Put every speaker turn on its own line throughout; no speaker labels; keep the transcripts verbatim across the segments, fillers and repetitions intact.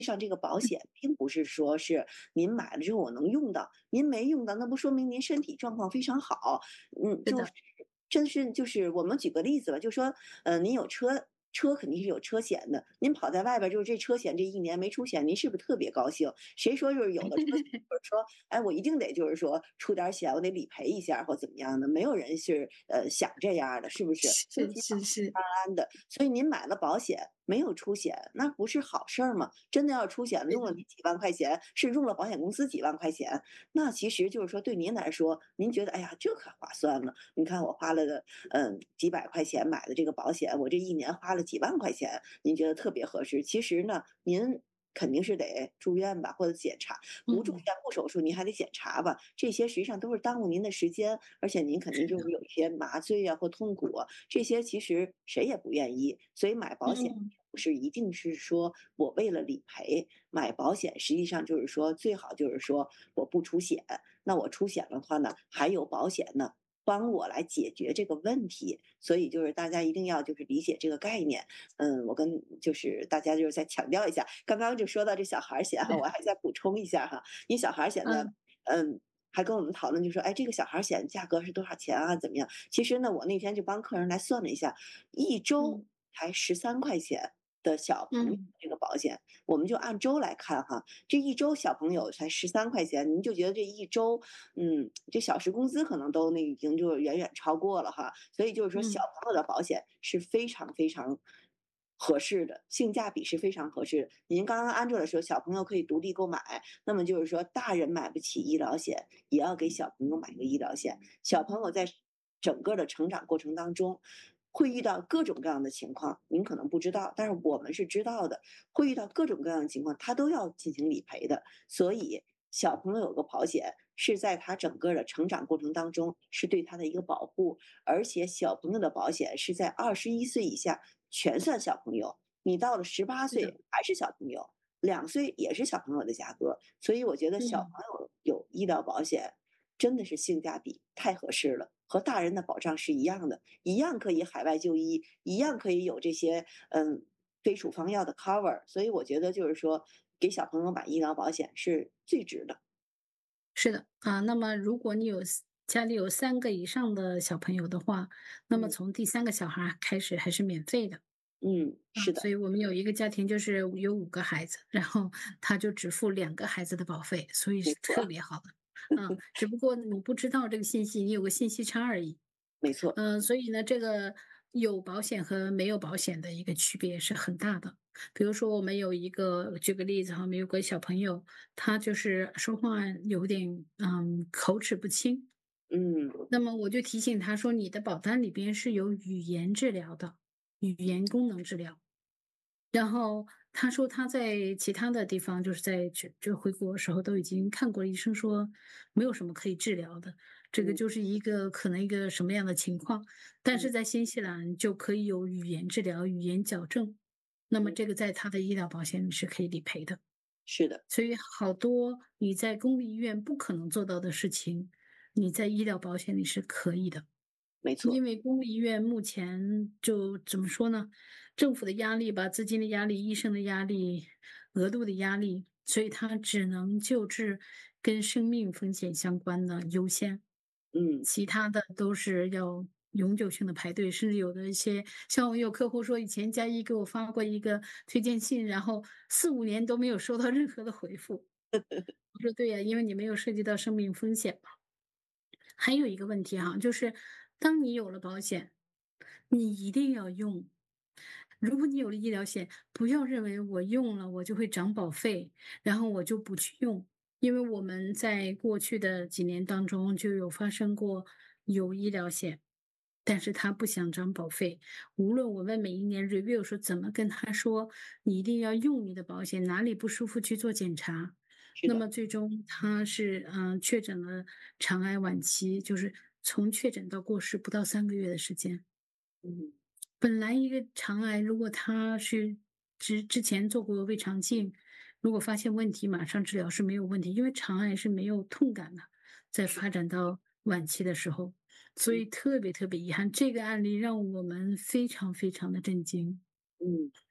上这个保
嗯。
险并不是说是您买了之后我能用到，您没用到，那不说明您身体状况非常好。嗯，就是
是的。
真是就是我们举个例子吧，就说，呃，您有车车肯定是有车险的，您跑在外边儿就是这车险这一年没出险，您是不是特别高兴？谁说就是有了车险就是说，哎，我一定得就是说出点儿险，我得理赔一下儿或怎么样的，没有人是，呃，想这样儿的，是不是？尤
是
其保平
是是。
安安的，所以您买了保险，没有出险，那不是好事儿吗？真的要出险了，
对的。
用了你几万块钱，是用了保险公司几万块钱，那其实就是说对您来说，您觉得，哎呀，这可划算了，你看我花了个，呃，几百块钱买的这个保险，我这一年花了几万块钱，您觉得特别合适。其实呢，您肯定是得住院吧，或者检查，不住院
嗯。
不手术您还得检查吧，这些实际上都是耽误您的时间，而且您肯定
是的。
就是有一些麻醉啊或痛苦啊，这些其实谁也不愿意。所以买保险
嗯。
不是一定是说我为了理赔，买保险实际上就是说最好就是说我不出险，那我出险的话呢，还有保险呢，帮我来解决这个问题。所以就是大家一定要就是理解这个概念。嗯，我跟就是大家就是再强调一下，刚刚就说到这小孩儿险哈，
对。
我还再补充一下哈，因为小孩儿险呢，
嗯。
嗯，还跟我们讨论就说，哎，这个小孩儿险价格是多少钱啊，怎么样？其实呢，我那天就帮客人来算了一下，一周
嗯。
才十三块钱的小朋友
嗯。
这个保险，我们就按周来看哈，这一周小朋友才十三块钱，您就觉得这一周，嗯，这小时工资可能都那已经就远远超过了哈。所以就是说小
嗯。
朋友的保险是非常非常合适的，性价比是非常合适的。您刚刚安住的时候，小朋友可以独立购买，那么就是说大人买不起医疗险，也要给小朋友买个医疗险。小朋友在整个的成长过程当中，会遇到各种各样的情况，您可能不知道，但是我们是知道的，会遇到各种各样的情况，他都要进行理赔的。所以小朋友有个保险，是在他整个的成长过程当中，是对他的一个保护，而且小朋友的保险是在二十一岁以下全算小朋友，你到了十八
是的。
岁还是小朋友，两岁也是小朋友的价格。所以我觉得小朋
嗯。
友有医疗保险，真的是性价比太合适了，和大人的保障是一样的，一样可以海外就医，一样可以有这些，嗯，非处方药的 cover，所以我觉得就是说给小朋友买医疗保险是最值的。
是的，啊，那么如果你有三家里有三个以上的小朋友的话，那么
嗯。
从第三个小孩儿开始还是免费的。
嗯，
啊，
是的。
所以我们有一个家庭就是有五个孩子，然后他就只付两个孩子的保费，所以是
没错。
特别好的。嗯，只不过你不知道这个信息，你有个信息差而已。
没错。
嗯，所以呢，这个有保险和没有保险的一个区别是很大的。比如说我们有一个举个例子哈，我们有个小朋友，他就是说话有点，嗯，口齿不清。
嗯。
那么我就提醒他说：“你的保单里边是有语言治疗的，语言功能治疗。”然后他说他在其他的地方，就是在去就回国的时候都已经看过医生说没有什么可以治疗的，这个
嗯。
就是一个可能一个什么样的情况。但
嗯。
是在新西兰就可以有语言治疗、语言矫正，那么
嗯。
这个在他的医疗保险里是可以理赔的。
是的。
所以好多你在公立医院不可能做到的事情，你在医疗保险里是可以的。
没错。
因为公立医院目前就怎么说呢，政府的压力吧，资金的压力、医生的压力、额度的压力，所以它只能救治跟生命风险相关的优先。
嗯。
其他的都是要永久性的排队，甚至有的一些像我有客户说以前加医给我发过一个推荐信，然后四五年都没有收到任何的回复。我说：“对呀，因为你没有涉及到生命风险嘛。”还有一个问题哈，就是当你有了保险，你一定要用。如果你有了医疗险，不要认为我用了我就会涨保费，然后我就不去用。因为我们在过去的几年当中就有发生过有医疗险，但是他不想涨保费，无论我们每一年 review 说怎么跟他说，你一定要用你的保险，哪里不舒服去做检查。
是的。
那么最终他是，嗯，确诊了肠癌晚期，就是从确诊到过世不到三个月的时间。
嗯。
本来一个肠癌，如果他是之之前做过胃肠镜，如果发现问题马上治疗是没有问题，因为肠癌是没有痛感的，在
是。
发展到晚期的时候。所
嗯。
以特别特别遗憾，这个案例让我们非常非常地震惊。
嗯。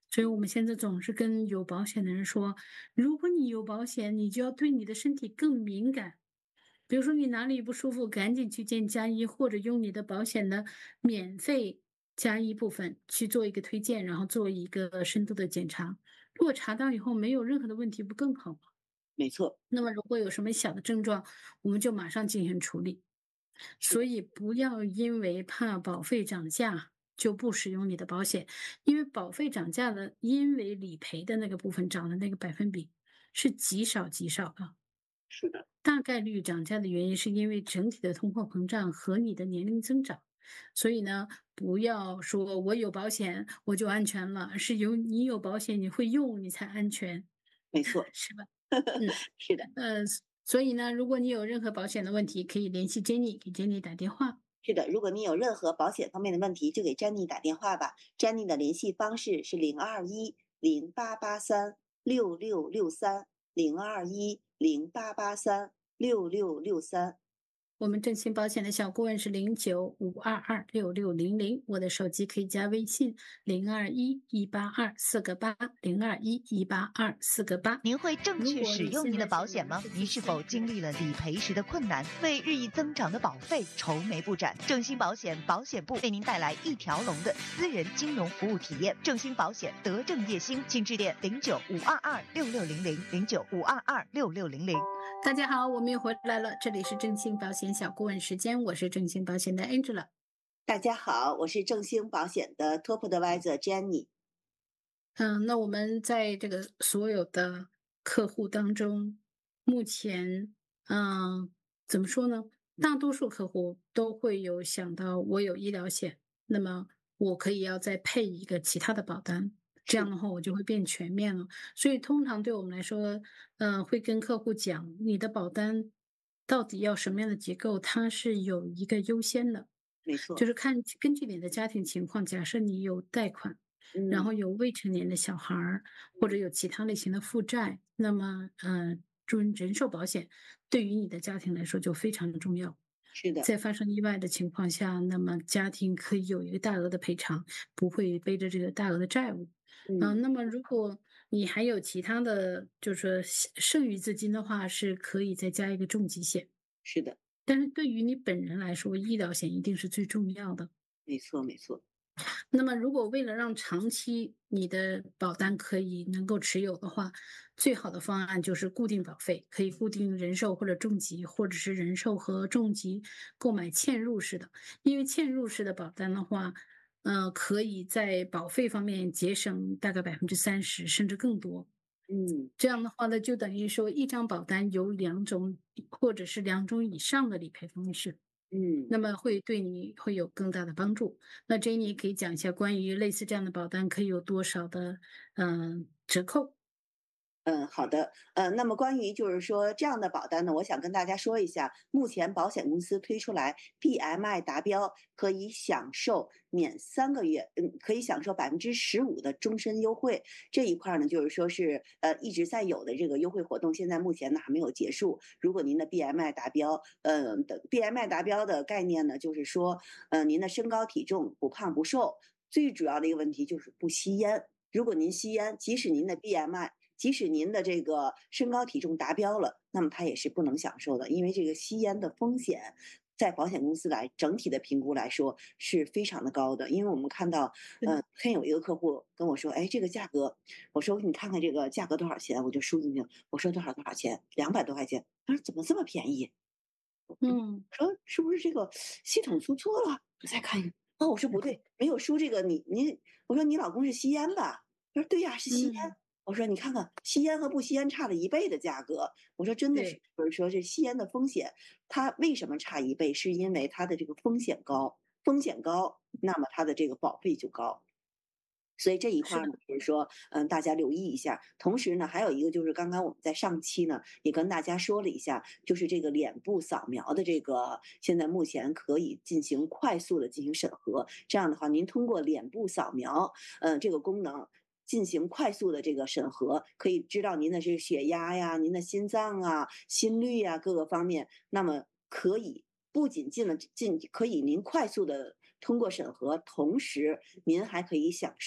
所以我们现在总是跟有保险的人说，如果你有保险，你就要对你的身体更敏感。比如说你哪里不舒服，赶紧去见家医，或者用你的保险的免费家医部分去做一个推荐，然后做一个深度的检查。如果查到以后没有任何的问题，不更好吗？
没错，
那么如果有什么小的症状，我们就马上进行处理。
是的，
所以不要因为怕保费涨价就不使用你的保险，因为保费涨价了，因为理赔的那个部分涨的那个百分比是极少极少的，
是的，
大概率涨价的原因是因为整体的通货膨胀和你的年龄增长。所以呢，不要说我有保险我就安全了，而是有你有保险你会用你才安全，
没错，
是吧？嗯。
是的。
呃，所以呢，如果你有任何保险的问题，可以联系 Jenny，给 Jenny 打电话。
是的，如果你有任何保险方面的问题，就给詹妮打电话吧。詹妮的联系方式是零二一零八八三六六六三零二一零八八三六六六三。
我们正新保险的小顾问是零九五二二六六零零，我的手机可以加微信零二一一八二四个八零二一一八二四个八。
您会正
如
确使
果你现
用您的保
在想了
险吗？您是
解这些
否经历了理赔时的困难，为日益增长的保费愁眉不展？正兴保险保险部为您带来一条龙的私人金融服务体验。正兴保险德正业兴，请致电零九五二二六六零零零九五二二六六零零。
大家好，我们又回来了，这里是正兴保险小顾问时间，我是正兴保险的 Angela。
大家好，我是正兴保险的 Top Advisor Jenny。
嗯，那我们在这个所有的客户当中，目前，嗯，怎么说呢？大多数客户都会有想到我有医疗险，那么我可以要再配一个其他的保单，这
是的，
样的话我就会变全面了。所以通常对我们来说，嗯，会跟客户讲，你的保单到底要什么样的结构，它是有一个优先的，
没错，
就是看根据你的家庭情况，假设你有贷款。然
嗯
后有未成年的小孩儿，或者
嗯，
有其他类型的负债，那么，呃，注人寿保险对于你的家庭来说就非常的重要。
是的，
在发生意外的情况下，那么家庭可以有一个大额的赔偿，不会背着这个大额的债务。
嗯
嗯，那么如果你还有其他的，就是说剩剩余资金的话，是可以再加一个重疾险。
是的，
但是对于你本人来说，医疗险一定是最重要的。
没错没错，
那么，如果为了让长期你的保单可以能够持有的话，最好的方案就是固定保费，可以固定人寿或者重疾，或者是人寿和重疾购买嵌入式的。因为嵌入式的保单的话，呃，可以在保费方面节省大概百分之三十甚至更多。
嗯
这样的话呢，就等于说一张保单有两种或者是两种以上的理赔方式。
嗯。
那么会对你会有更大的帮助。那 Jenny 可以讲一下关于类似这样的保单可以有多少的嗯、折扣？
嗯，好的。呃，那么关于就是说这样的保单呢，我想跟大家说一下，目前保险公司推出来 B M I 达标，可以享受免三个月，嗯，可以享受百分之十五的终身优惠。这一块儿呢，就是说是呃一直在有的这个优惠活动，现在目前呢还没有结束。如果您的 B M I 达标，呃的 B M I 达标的概念呢，就是说，呃，您的身高体重不胖不瘦，最主要的一个问题就是不吸烟。如果您吸烟，即使您的 B M I，即使您的这个身高体重达标了，那么它也是不能享受的，因为这个吸烟的风险，在保险公司来整体的评估来说是非常的高的。因为我们看到，呃，天有一个客户跟我说，哎，这个价格，我说你看看这个价格多少钱，我就输进去了，我说多少多少钱，两百多块钱，他说怎么这么便宜？
嗯
我说是不是这个系统出错了？我再看一看，哦，我说不对，没有输这个你你，我说你老公是吸烟吧？他说对呀，是吸烟。
嗯，
我说你看看吸烟和不吸烟差了一倍的价格。我说真的是，
对，
就是说这吸烟的风险，它为什么差一倍？是因为它的这个风险高，风险高，那么它的这个保费就高。所以这一块
是的，
儿呢，就是说，嗯，大家留意一下。同时呢，还有一个就是刚刚我们在上期呢也跟大家说了一下，就是这个脸部扫描的这个，现在目前可以进行快速的进行审核。这样的话，您通过脸部扫描，嗯、这个功能。进行快速的这个审核，可以知道您的这个血压呀、您的心脏啊、心率呀各个方面，那么可以不仅进了进，可以您快速的通过审核，同时您还可以享受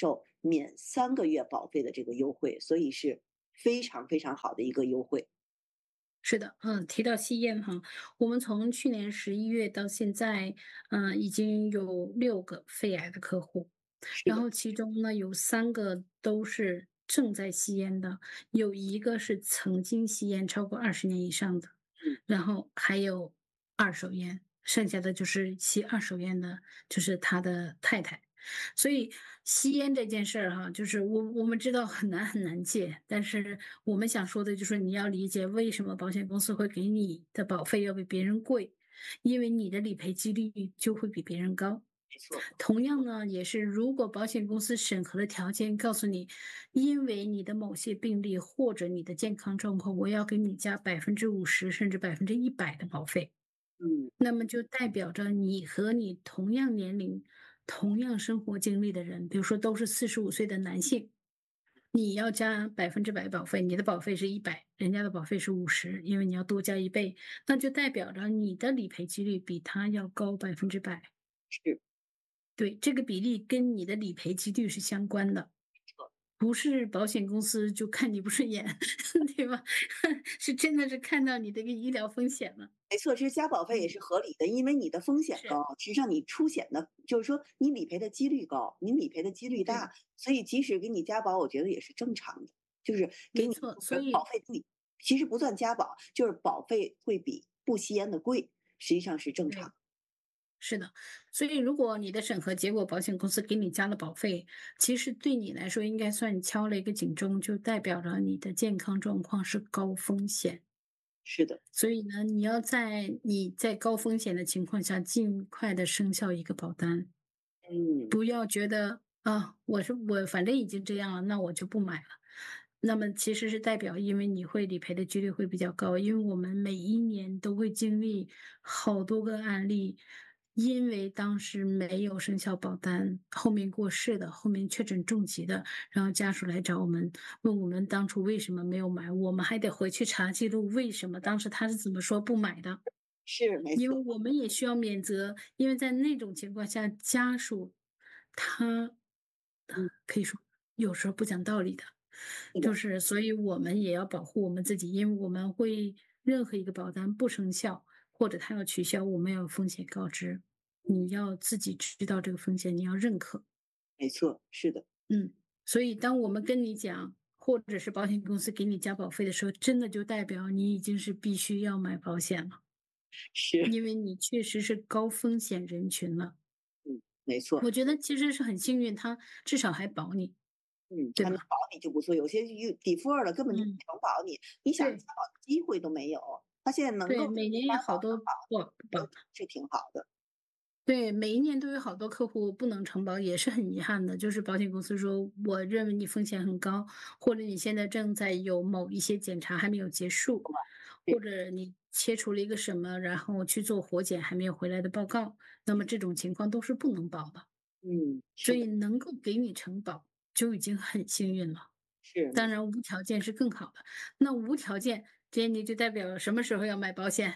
免三个月保费的这个优惠，所以是非常非常好的一个优惠。
是的，嗯，提到吸烟哈，我们从去年十一月到现在，嗯，已经有六个肺癌的客户，
是的。
然后其中呢有三个都是正在吸烟的，有一个是曾经吸烟超过二十年以上的，
嗯。
然后还有二手烟，剩下的就是吸二手烟的，就是他的太太。所以吸烟这件事儿哈，就是我我们知道很难很难戒，但是我们想说的就是你要理解为什么保险公司会给你的保费要比别人贵，因为你的理赔几率就会比别人高。
没错。
同样呢，也是如果保险公司审核的条件告诉你，因为你的某些病例或者你的健康状况，我要给你加百分之五十甚至百分之一百的保费。
嗯。
那么就代表着你和你同样年龄、同样生活经历的人，比如说都是四十五岁的男性，你要加百分之百保费，你的保费是一百，人家的保费是五十，因为你要多加一倍，那就代表着你的理赔几率比他要高百分之百。
是。
对，这个比例跟你的理赔几率是相关的。不是保险公司就看你不顺眼，对吧？是真的是看到你的一个医疗风险了。
没错，其实加保费也
嗯。
是合理的，因为你的风险
是。
高，实际上你出险的就是说你理赔的几率高，你理赔的几率
对。
大，所以即使给你加保，我觉得也是正常的。就是给你
没错，所以
保费贵，其实不算加保，就是保费会比不吸烟的贵，实际上是正
对。
常。
是的，所以如果你的审核结果保险公司给你加了保费，其实对你来说应该算敲了一个警钟，就代表着你的健康状况是高风险。
是的。
所以呢，你要在你在高风险的情况下，尽快地生效一个保单。
嗯。
不要觉得，啊，我是我反正已经这样了，那我就不买了。那么其实是代表因为你会理赔的几率会比较高，因为我们每一年都会经历好多个案例，因为当时没有生效保单，后面过世的，后面确诊重疾的，然后家属来找我们，问我们当初为什么没有买，我们还得回去查记录，为什么当时他是怎么说不买的。
是，没错。
因为我们也需要免责，因为在那种情况下，家属他
嗯。
可以说有时候不讲道理的。
是的。
就是所以我们也要保护我们自己，因为我们会任何一个保单不生效，或者他要取消，我们要有风险告知，你要自己知道这个风险，你要认可。
没错，是的。
嗯，所以当我们跟你讲，或者是保险公司给你加保费的时候，真的就代表你已经是必须要买保险了。
是。
因为你确实是高风险人群了。
嗯，没错。
我觉得其实是很幸运，他至少还保你。
嗯，
对吧？
他能保你就不错，有些有 defer 的根本就不
嗯。
能保你，你想加
对。
保的机会都没有，他现在能
对，
够给
每年
你加保
有好多
能保，
不不保
都
的。
是挺好的。
对，每一年都有好多客户不能承保，也是很遗憾的。就是保险公司说，我认为你风险很高，或者你现在正在有某一些检查还没有结束，
对。
或者你切除了一个什么，然后去做活检还没有回来的报告，那么这种情况都是不能保的。
嗯，是的。
所以能够给你承保就已经很幸运了，
是，没错。
当然无条件是更好的。那无条件，这你就代表什么时候要买保险？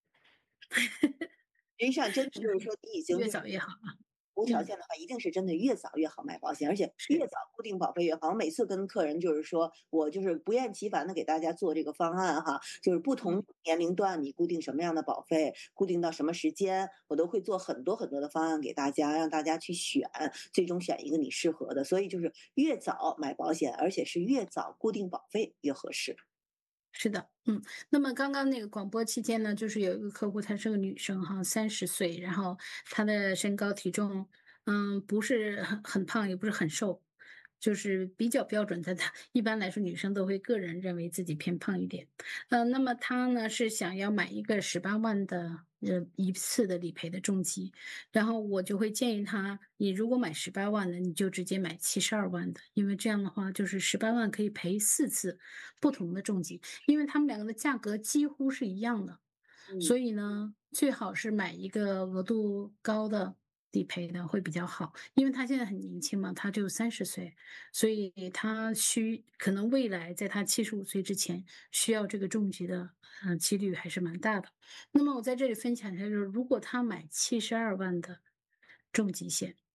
实际上真的就是说你已经
越
就是
早越好啊。
无条
嗯。
件的话，一定是真的越早越好买保险，而且越
是。
早固定保费越好。我每次跟客人就是说，我就是不厌其烦地给大家做这个方案哈，就是不
嗯。
同年龄段你固定什么样的保费，固定到什么时间，我都会做很多很多的方案给大家，让大家去选，最终选一个你适合的。所以就是越早买保险，而且是越早固定保费越合适。
是的，嗯。那么刚刚那个广播期间呢，就是有一个客户，她是个女生哈，三十岁，然后她的身高体重，嗯，不是很很胖，也不是很瘦，就是比较标准的她一般来说女生都会个人认为自己偏胖一点。呃，那么她呢，是想要买一个十八万的，呃，一次的理赔的重疾，然后我就会建议她，你如果买十八万的，你就直接买七十二万的，因为这样的话就是十八万可以赔四次不同的重疾，因为它们两个的价格几乎是一样的。
嗯。
所以呢，最好是买一个额度高的理赔的会比较好，因为她现在很年轻嘛，她只有三十岁，所以她需可能未来在她七十五岁之前，需要这个重疾的，呃，几率还是蛮大的。那么我在这里分享一下，就是如果她买七十二万的重疾险，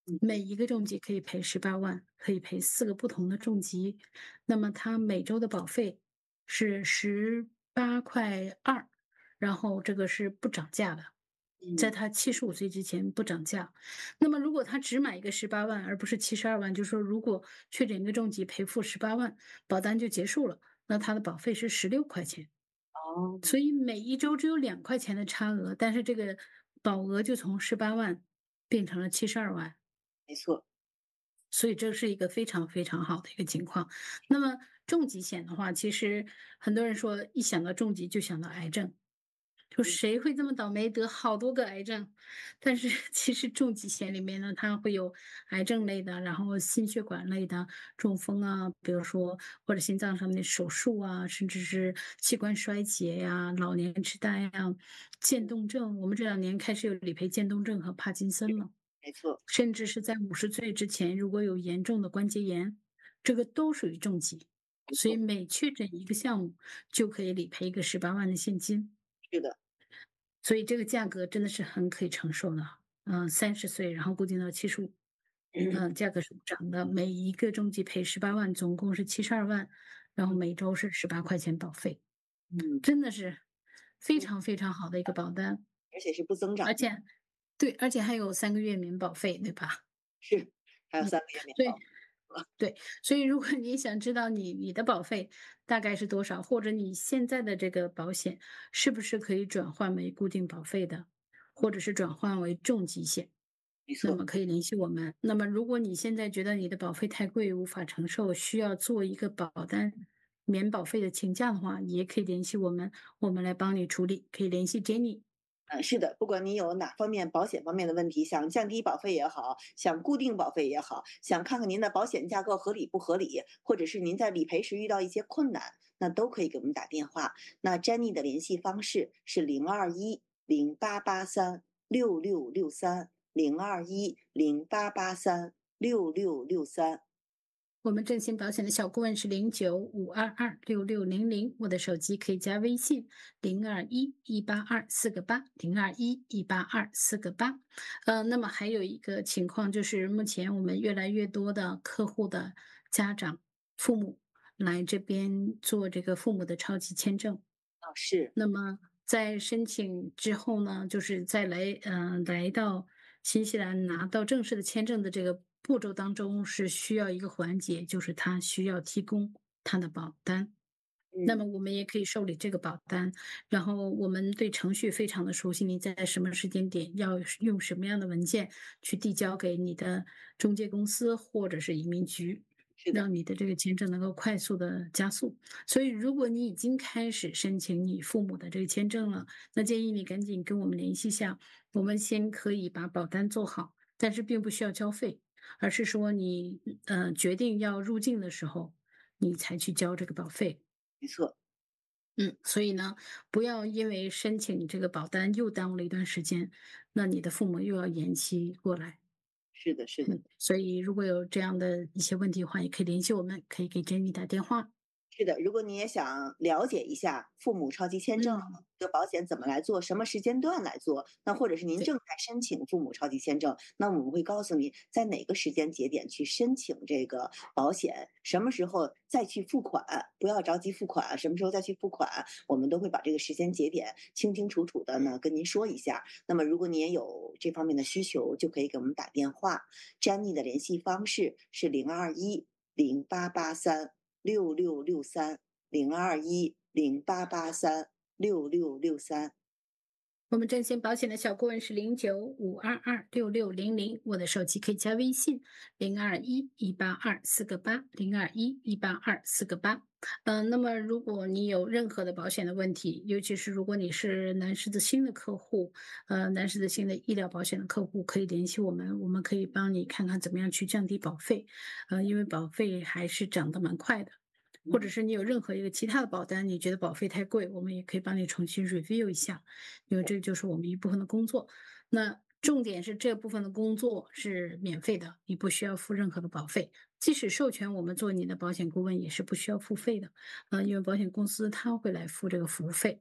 每一个重疾可以赔十八万，可以赔四个不同的重疾。那么它每周的保费是十八块二，然后这个是不涨价的，在
嗯，
他七十五岁之前不涨价。那么如果他只买一个十八万，而不是七十二万，就是说如果确诊一个重疾赔付十八万，保单就结束了，那他的保费是十六块钱。
哦，
所以每一周只有两块钱的差额，但是这个保额就从十八万变成了七十二万。
没错，
所以这是一个非常非常好的一个情况。那么重疾险的话，其实很多人说一想到重疾就想到癌症，就
嗯，
谁会这么倒霉得好多个癌症？但是其实重疾险里面呢，它会有癌症类的，然后心血管类的，中风啊，比如说或者心脏上面的手术啊，甚至是器官衰竭呀、老年痴呆呀、渐冻症。我们这两年开始有理赔渐冻症和帕金森了。
没错，
甚至是在五十岁之前，如果有严重的关节炎，这个都属于重疾。所以
没错，
每确诊一个项目，就可以理赔一个十八万的现金，
是的，
所以这个价格真的是很可以承受的。嗯三十岁，然后固定到七十五，嗯，价格是不涨的，每一个重疾赔十八万，总共是七十二万，然后
嗯
每周是十八块钱保费，
嗯
真的是非
嗯，
常非常好的一个保单。
而且是不增长的，
而且对，而且还有三个月免保费，对吧？
是，还有
嗯，
三个月免
所以
保，
对，所以如果你想知道你你的保费大概是多少，或者你现在的这个保险是不是可以转换为固定保费的，或者是转换为重疾险，
没错，
那么可以联系我们。那么如果你现在觉得你的保费太贵，无法承受，需要做一个保单免保费的请假的话，也可以联系我们，我们来帮你处理。可以联系 Jenny。
嗯，是的，不管你有哪方面保险方面的问题，想降低保费也好，想固定保费也好，想看看您的保险架构合理不合理，或者是您在理赔时遇到一些困难，那都可以给我们打电话。那 Jenny 的联系方式是零二一零八八三六六六三零二一零八八三六六六三。
我们振兴保险的小顾问是零九五二二六六零零，我的手机可以加微信零二一一八二四个八零二一一八二四个八。呃，那么还有一个情况就是，目前我们越来越多的客户的家长、父母来这边做这个父母的超级签证。
啊，是，
那么在申请之后呢，就是在来嗯、呃来到新西兰拿到正式的签证的这个步骤当中，是需要一个环节，就是他需要提供他的保单。那
嗯，
么我们也可以受理这个保单，然后我们对程序非常的熟悉，你在什么时间点要用什么样的文件去递交给你的中介公司或者是移民局，
是的，
让你的这个签证能够快速的加速。所以如果你已经开始申请你父母的这个签证了，那建议你赶紧跟我们联系一下，我们先可以把保单做好，但是并不需要交费，而是说你呃决定要入境的时候，你才去交这个保费。
没错，
嗯，所以呢，不要因为申请这个保单又耽误了一段时间，那你的父母又要延期过来。
是的，是的。
嗯，所以如果有这样的一些问题的话，也可以联系我们，可以给 Jenny 打电话。
是的，如果你也想了解一下父母超级签证
嗯，
这个保险怎么来做，什么时间段来做，那或者是您
对，
正在申请父母超级签证，那我们会告诉你在哪个时间节点去申请这个保险，什么时候再去付款，不要着急付款，什么时候再去付款，我们都会把这个时间节点清清楚楚的呢跟您说一下。那么如果你也有这方面的需求，就可以给我们打电话。Jenny 的联系方式是零二一零八八三。六六六三零二一零八八三六六六三。
我们振兴保险的小顾问是零九五二二六六零零，我的手机可以加微信零二一一八二四个八零二一一八二四个八。嗯，那么如果你有任何的保险的问题，尤其是如果你是南狮子星的客户，呃，南狮子星的医疗保险的客户，可以联系我们，我们可以帮你看看怎么样去降低保费，呃，因为保费还是涨得蛮快的。或者
嗯，
是你有任何一个其他的保单，你觉得保费太贵，我们也可以帮你重新 review 一下，因为这就是我们一部分的工作。那重点是这部分的工作是免费的，你不需要付任何的保费。即使授权我们做你的保险顾问，也是不需要付费的，呃，因为保险公司它会来付这个服务费。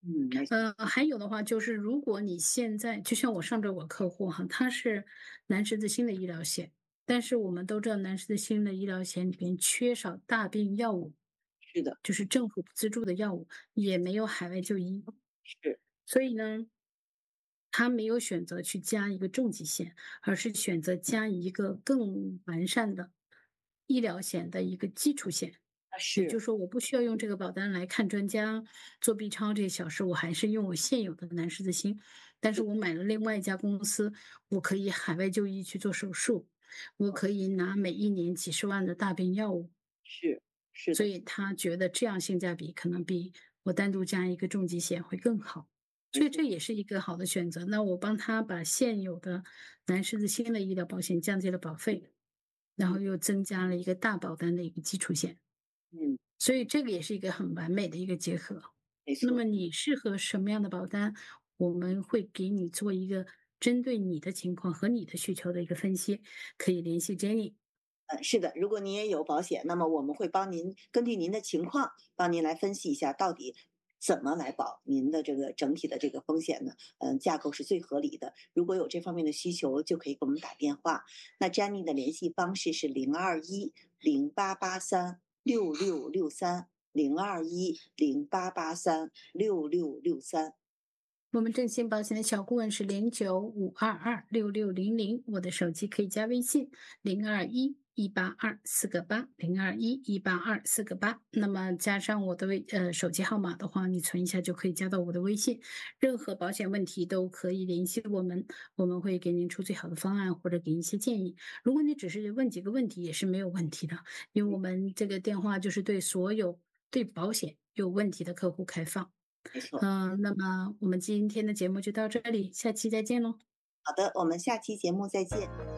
嗯，没错。
呃，还有的话就是，如果你现在就像我上周我客户哈，他是南十字星的医疗险，但是我们都知道南十字星的医疗险里边缺少大病药物，
是的，
就是政府资助的药物，也没有海外就医，
是，
所以呢，他没有选择去加一个重疾险，而是选择加一个更完善的医疗险的一个基础险。
啊，是，
也就是说，我不需要用这个保单来看专家、做 B 超这些小事，我还是用我现有的南十字星。但是
是，
我买了另外一家公司，我可以海外就医去做手术，我可以拿每一年几十万的大病药物，
是，是的，
所以他觉得这样性价比可能比我单独加一个重疾险会更好。所以
没错，
这也是一个好的选择。那我帮他把现有的南十字星的医疗保险降低了保费，然
嗯，
后又增加了一个大保单的一个基础险。
嗯，
所以这个也是一个很完美的一个结合。
没错。
那么你适合什么样的保单，我们会给你做一个针对你的情况和你的需求的一个分析，可以联系 Jenny。
呃，是的，如果您也有保险，那么我们会帮您根据您的情况，帮您来分析一下到底怎么来保您的这个整体的这个风险呢？嗯，架构是最合理的。如果有这方面的需求，就可以给我们打电话。那 Jenny 的联系方式是零二一零八八三六六六三零二一零八八三六六六三。
我们振兴保险的小顾问是零九五二二六六零零，我的手机可以加微信零二一一八二四个八零二一一八二四个八。那么加上我的微呃手机号码的话，你存一下就可以加到我的微信。任何保险问题都可以联系我们，我们会给您出最好的方案或者给一些建议。如果你只是问几个问题也是没有问题的，因为我们这个电话就是对所有对保险有问题的客户开放。
没错。
嗯，那么我们今天的节目就到这里，下期再见喽。
好的，我们下期节目再见。